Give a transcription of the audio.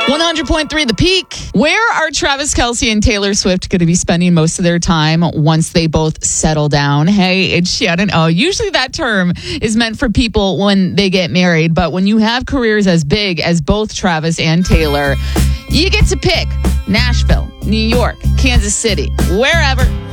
100.3 The Peak. Where are Travis Kelce and Taylor Swift going to be spending most of their time once they both settle down? Hey, it's Shannon. Oh, usually that term is meant for people when they get married. But when you have careers as big as both Travis and Taylor, you get to pick Nashville, New York, Kansas City, wherever.